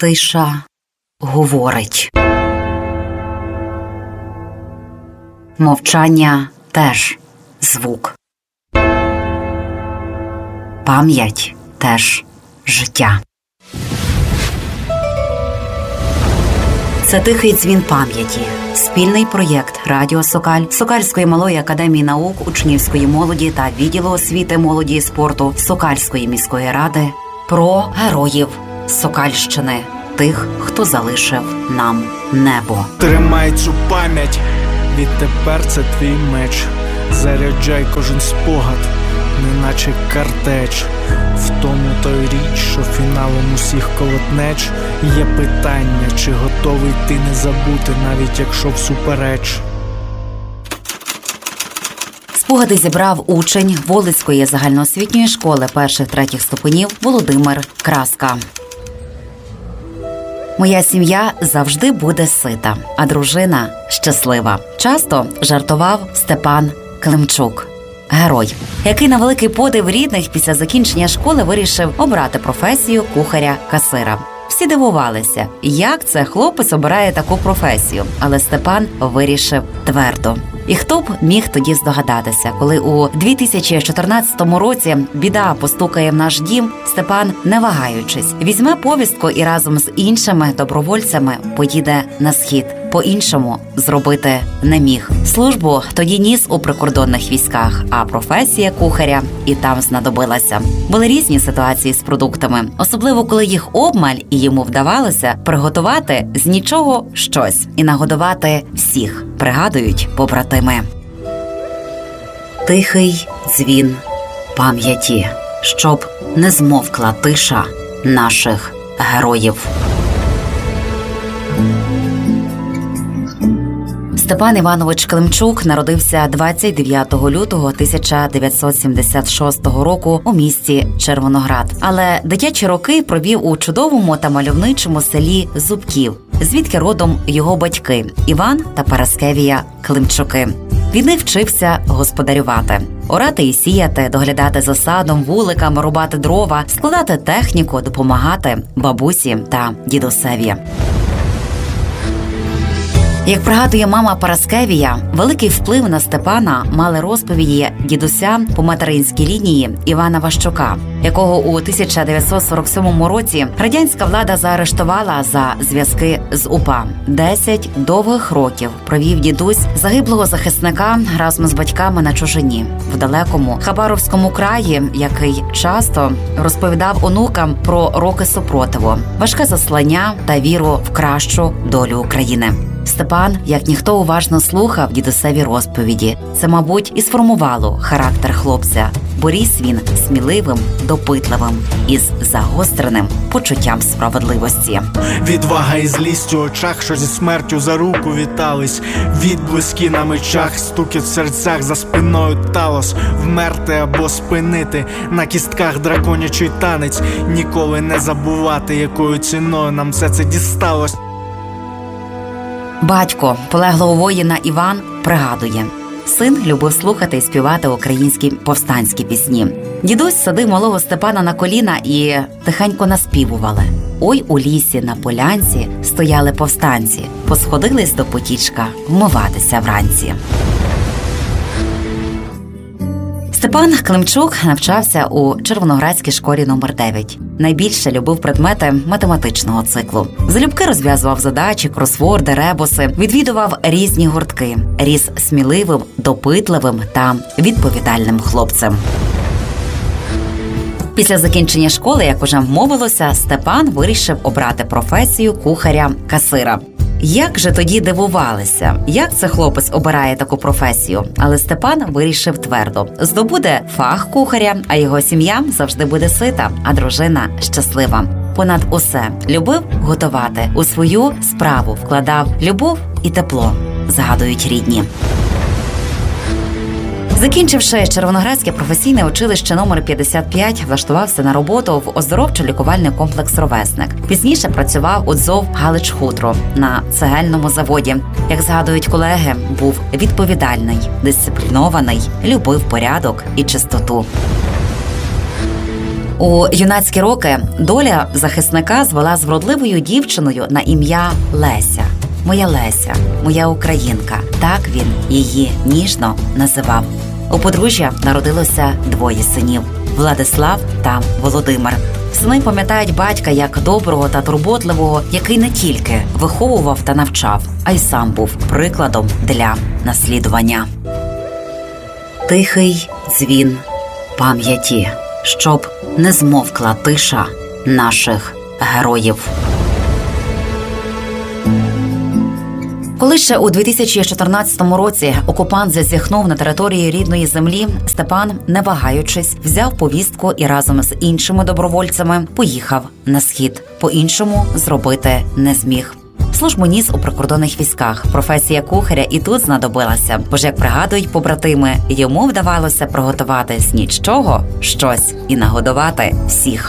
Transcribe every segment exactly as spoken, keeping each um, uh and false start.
Тиша говорить. Мовчання теж звук. Пам'ять теж життя. Це «Тихий дзвін пам'яті» – спільний проєкт Радіо Сокаль, Сокальської малої академії наук, учнівської молоді та відділу освіти, молоді і спорту Сокальської міської ради про героїв Сокальщини, тих, хто залишив нам небо. Тримай цю пам'ять, відтепер це твій меч. Заряджай кожен спогад, неначе картеч. В тому той річ, що фіналом усіх колотнеч. Є питання, чи готовий ти не забути, навіть якщо всупереч. Спогади зібрав учень Волицької загальноосвітньої школи перших-третіх ступенів Володимир Краска. Моя сім'я завжди буде сита, а дружина щаслива. Часто жартував Степан Климчук. Герой, який на великий подив рідних після закінчення школи вирішив обрати професію кухаря-касира. Всі дивувалися, як це хлопець обирає таку професію, але Степан вирішив твердо. І хто б міг тоді здогадатися, коли у дві тисячі чотирнадцятому році біда постукає в наш дім, Степан, не вагаючись, візьме повістку і разом з іншими добровольцями поїде на схід. По-іншому зробити не міг. Службу тоді ніс у прикордонних військах, а професія кухаря і там знадобилася. Були різні ситуації з продуктами, особливо коли їх обмаль і йому вдавалося приготувати з нічого щось і нагодувати всіх, пригадують побратими. Тихий дзвін пам'яті, щоб не змовкла тиша наших героїв. Степан Іванович Климчук народився двадцять дев'ятого лютого тисяча дев'ятсот сімдесят шостого року у місті Червоноград. Але дитячі роки провів у чудовому та мальовничому селі Зубків, звідки родом його батьки Іван та Параскевія Климчуки. Від них вчився господарювати. Орати і сіяти, доглядати за садом, вуликами, рубати дрова, складати техніку, допомагати бабусі та дідусеві. Як пригадує мама Параскевія, великий вплив на Степана мали розповіді дідуся по материнській лінії Івана Ващука, якого у тисяча дев'ятсот сорок сьомому році радянська влада заарештувала за зв'язки з УПА. Десять довгих років провів дідусь загиблого захисника разом з батьками на чужині, в далекому Хабаровському краї, який часто розповідав онукам про роки супротиву, важке заслання та віру в кращу долю України. Степан, як ніхто, уважно слухав дідусеві розповіді. Це, мабуть, і сформувало характер хлопця, бо ріс він сміливим, допитливим, із загостреним почуттям справедливості. Відвага і злість у очах, що зі смертю за руку вітались. Відблиски на мечах, стукіт в серцях, за спиною талос. Вмерти або спинити, на кістках драконячий танець. Ніколи не забувати, якою ціною нам все це дісталось. Батько полеглого воїна Іван пригадує. Син любив слухати і співати українські повстанські пісні. Дідусь садив малого Степана на коліна і тихенько наспівували. Ой, у лісі на полянці стояли повстанці, посходились до потічка вмиватися вранці. Степан Климчук навчався у Червоноградській школі номер дев'ять. Найбільше любив предмети математичного циклу. Залюбки розв'язував задачі, кросворди, ребуси, відвідував різні гуртки. Ріс сміливим, допитливим та відповідальним хлопцем. Після закінчення школи, як уже мовилося, Степан вирішив обрати професію кухаря-касира. Як же тоді дивувалися, як це хлопець обирає таку професію? Але Степан вирішив твердо. Здобуде фах кухаря, а його сім'я завжди буде сита, а дружина щаслива. Понад усе любив готувати. У свою справу вкладав любов і тепло, згадують рідні. Закінчивши Червоноградське професійне училище номер п'ятдесят п'ять, влаштувався на роботу в оздоровчо-лікувальний комплекс «Ровесник». Пізніше працював у ДЗОВ «Галичхутро» на цегельному заводі. Як згадують колеги, був відповідальний, дисциплінований, любив порядок і чистоту. У юнацькі роки доля захисника звела з вродливою дівчиною на ім'я Леся. «Моя Леся, моя українка» – так він її ніжно називав. У подружжя народилося двоє синів – Владислав та Володимир. Сини пам'ятають батька як доброго та турботливого, який не тільки виховував та навчав, а й сам був прикладом для наслідування. Тихий дзвін пам'яті, щоб не змовкла тиша наших героїв. Коли ще у дві тисячі чотирнадцятому році окупант зазіхнув на території рідної землі, Степан, не вагаючись, взяв повістку і разом з іншими добровольцями поїхав на схід. По-іншому зробити не зміг. Службу ніс у прикордонних військах. Професія кухаря і тут знадобилася, бо ж, як пригадують побратими, йому вдавалося приготувати з нічого щось і нагодувати всіх.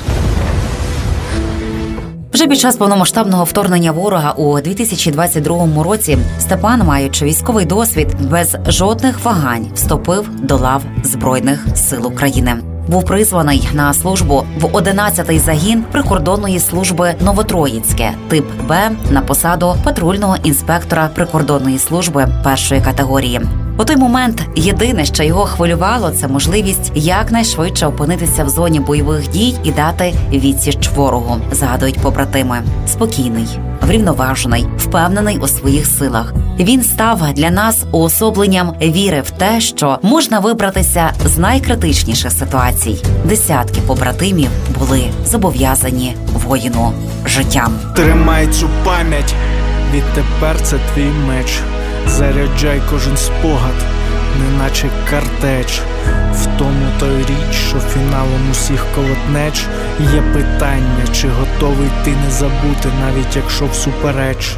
Вже під час повномасштабного вторгнення ворога у дві тисячі двадцять другому році Степан, маючи військовий досвід, без жодних вагань вступив до лав Збройних сил України. Був призваний на службу в одинадцятий загін прикордонної служби Новотроїцьке, тип Б, на посаду патрульного інспектора прикордонної служби першої категорії. У той момент єдине, що його хвилювало, це можливість якнайшвидше опинитися в зоні бойових дій і дати відсіч ворогу, згадують побратими. Спокійний, врівноважений, впевнений у своїх силах. Він став для нас уособленням віри в те, що можна вибратися з найкритичніших ситуацій. Десятки побратимів були зобов'язані воїну життям. Тримай цю пам'ять, відтепер це твій меч. Заряджай кожен спогад, неначе картеч. В тому той річ, що фіналом усіх колотнеч є питання, чи готовий ти не забути, навіть якщо всупереч.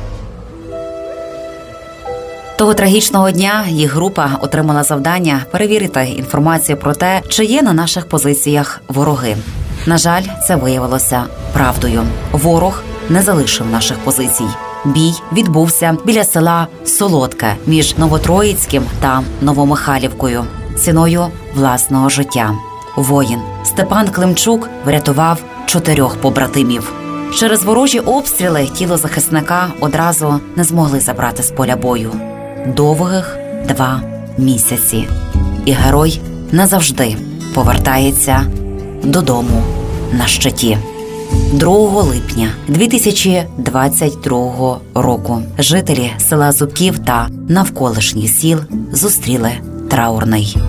Того трагічного дня їх група отримала завдання перевірити інформацію про те, чи є на наших позиціях вороги. На жаль, це виявилося правдою. Ворог не залишив наших позицій. Бій відбувся біля села Солодке між Новотроїцьким та Новомихайлівкою ціною власного життя. Воїн Степан Климчук врятував чотирьох побратимів. Через ворожі обстріли тіло захисника одразу не змогли забрати з поля бою. Довгих два місяці. І герой назавжди повертається додому на щиті. другого липня дві тисячі двадцять другого року жителі села Зубків та навколишніх сіл зустріли траурний